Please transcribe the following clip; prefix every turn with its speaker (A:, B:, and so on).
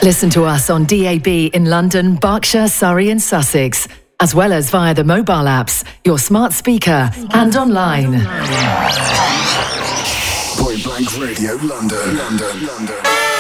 A: Listen to us on DAB in London, Berkshire, Surrey and Sussex, as well as via the mobile apps, your smart speaker and online.
B: Point Blank Radio, London.